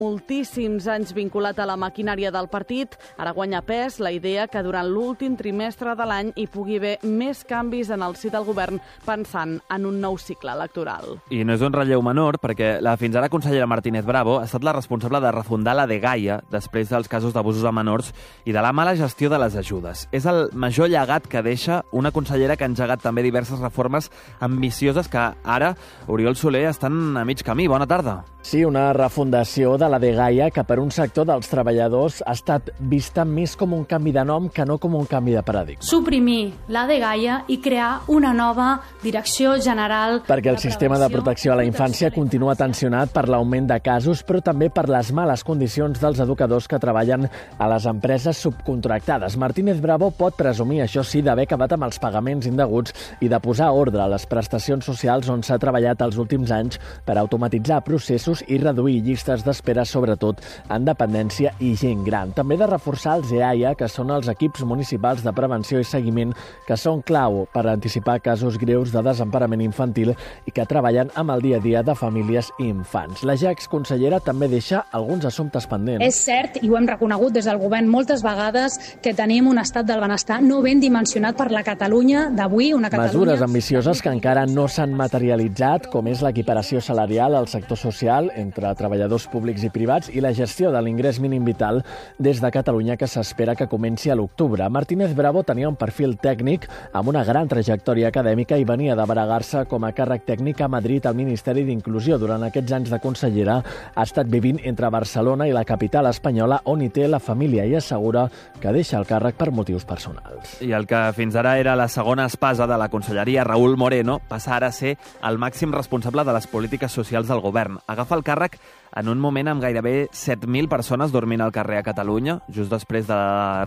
moltíssims anys vinculat a la maquinària del partit. Ara guanya pes la idea que durant l'últim trimestre de l'any hi pugui haver més canvis en el si del govern pensant en un nou cicle electoral. I no és un relleu menor, perquè la fins ara consellera Martínez Bravo ha estat la responsable de refundar la Dgaia després dels casos d'abusos a menors i de la mala gestió de les ajudes. És el major llegat que deixa una consellera que ha engegat també diverses reformes ambicioses que ara, Oriol Soler, estan a mig camí. Bona tarda. Sí, una refundació de la Dgaia que per un sector dels treballadors ha estat vista més com un canvi de nom que no com un canvi de paradigma. Suprimir la Dgaia i crear una nova Direcció General... Perquè el sistema de protecció a la infància continua tensionat per l'augment de casos, però també per les males condicions dels educadors que treballen a les empreses subcontractades. Martínez Bravo pot presumir, això sí, d'haver acabat amb els pagaments indeguts i de posar ordre a les prestacions socials on s'ha treballat els últims anys per automatitzar processos i reduir llistes d'espera, sobretot en dependència i gent gran. També de reforçar els EAIA, que són els equips municipals de prevenció i seguiment, que són clau per anticipar casos greus de desemparament infantil i que treballen amb el dia a dia de famílies i infants. La ja exconsellera també deixa alguns assumptes pendents. És cert, i ho hem reconegut des del govern moltes vegades, que tenim un estat del benestar no ben dimensionat per la Catalunya d'avui, una Catalunya... Mesures ambicioses que encara no s'han materialitzat, com és l'equiparació salarial al sector social entre treballadors públics i privats i la gestió de l'ingrés mínim vital des de Catalunya, que s'espera que comenci a l'octubre. Martínez Bravo tenia un perfil tècnic amb una gran trajectòria acadèmica i venia de baragar-se com a càrrec tècnic a Madrid al Ministeri d'Inclusió. Durant aquests anys de consellera ha estat vivint entre Barcelona i la capital espanyola, on hi té la família, i assegura que deixa el càrrec per motius personals. I el que fins ara era la segona espasa de la conselleria, Raúl Moreno, passa ara a ser el màxim responsable de les polítiques socials del govern. Agafa el càrrec en un moment amb gairebé 7.000 persones dormint al carrer a Catalunya, just després de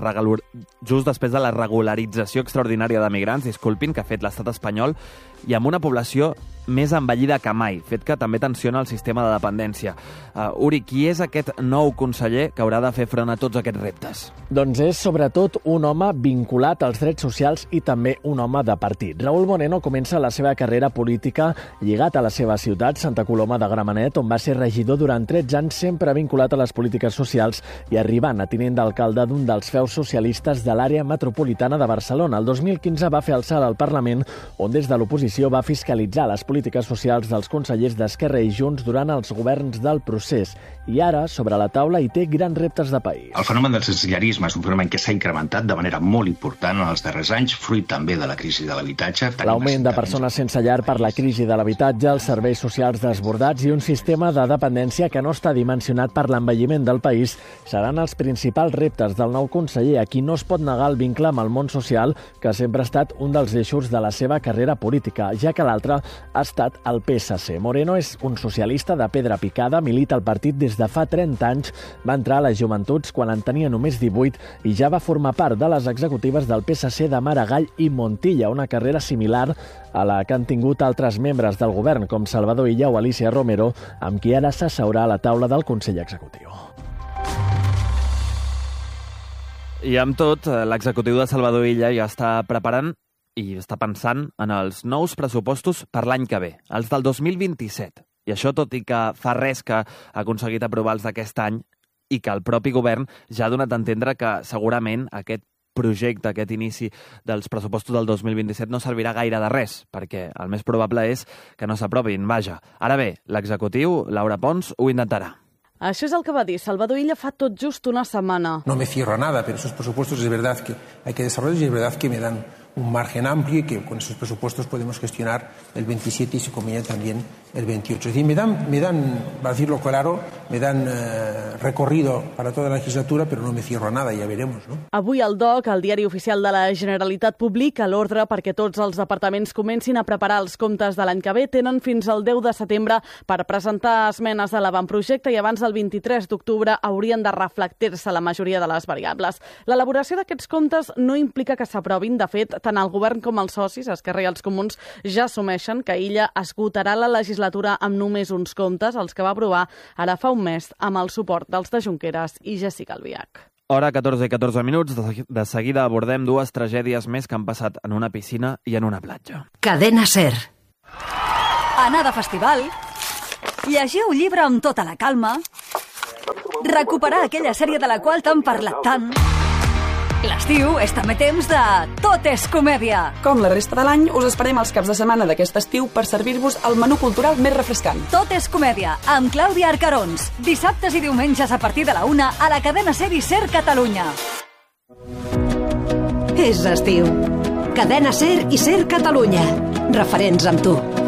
la regularització extraordinària de migrants, que ha fet l'estat espanyol, i amb una població més envellida que mai, fet que també tensiona el sistema de dependència. Uri, qui és aquest nou conseller que haurà de fer front a tots aquests reptes? Doncs és sobretot un home vinculat als drets socials i també un home de partit. Raúl Moreno comença la seva carrera política lligat a la seva ciutat, Santa Coloma de Gramenet, on va ser regidor durant 13 anys, sempre vinculat a les polítiques socials i arribant a tinent d'alcalde d'un dels feus socialistes de l'àrea metropolitana de Barcelona. El 2015 va fer el salt al Parlament, on des de l'oposició va fiscalitzar les polítiques socials dels consellers d'Esquerra i Junts durant els governs del procés. I ara, sobre la taula, hi té grans reptes de país. El fenomen del sensellarisme és un fenomen que s'ha incrementat de manera molt important en els darrers anys, fruit també de la crisi de l'habitatge. L'augment de persones sense llar per la crisi de l'habitatge, els serveis socials desbordats i un sistema de dependència que no està dimensionat per l'envelliment del país seran els principals reptes del nou conseller, a qui no es pot negar el vincle amb el món social, que sempre ha estat un dels eixos de la seva carrera política, ja que l'altre ha estat el PSC. Moreno és un socialista de pedra picada, milita al partit des de fa 30 anys, va entrar a les joventuts quan en tenia només 18 i ja va formar part de les executives del PSC de Maragall i Montilla, una carrera similar a la que han tingut altres membres del govern, com Salvador Illa o Alicia Romero, amb qui ara s'asseurà a la taula del Consell Executiu. I amb tot, l'executiu de Salvador Illa ja està preparant i està pensant en els nous pressupostos per l'any que ve, els del 2027. I això tot i que fa res que ha aconseguit aprovar els d'aquest any i que el propi govern ja ha donat a entendre que segurament aquest projecte, aquest inici dels pressupostos del 2027 no servirà gaire de res, perquè el més probable és que no s'aprovin, vaja. Ara bé, l'executiu, Laura Pons, ho intentarà. Això és el que va dir Salvador Illa fa tot just una setmana. No me cierro a nada, pero esos presupuestos es verdad que hay que desarrollarlos y es verdad que me dan un margen amplio y que con esos presupuestos podemos gestionar el 27 y si conviene también el 28. Es decir, me dan, para decirlo claro, me dan recorrido para toda la legislatura, pero no me cierro a nada, ya veremos, ¿no? Avui el DOC, el Diari Oficial de la Generalitat, publica l'ordre perquè tots els departaments comencin a preparar els comptes de l'any que ve. Tenen fins al 10 de setembre per presentar esmenes a l'avantprojecte i abans del 23 d'octubre haurien de reflectir-se la majoria de les variables. L'elaboració d'aquests comptes no implica que s'aprovin. De fet, tant el govern com els socis, Esquerra i els Comuns, ja assumeixen que Illa esgotarà la legislatura amb només uns comptes, els que va aprovar ara fa un mes amb el suport dels de Junqueras i Jessica Albiach. Hora 14 i 14 minuts. De seguida abordem dues tragèdies més que han passat en una piscina i en una platja. Cadena SER. Anar de festival, llegir un llibre amb tota la calma, recuperar aquella sèrie de la qual t'han parlat tant. L'estiu és també temps de Tot és comèdia. Com la resta de l'any, us esperem els caps de setmana d'aquest estiu per servir-vos el menú cultural més refrescant. Tot és comèdia, amb Clàudia Arcarons. Dissabtes i diumenges a partir de la 1 a la cadena SER i SER Catalunya. És estiu. Cadena SER i SER Catalunya. Referents amb tu.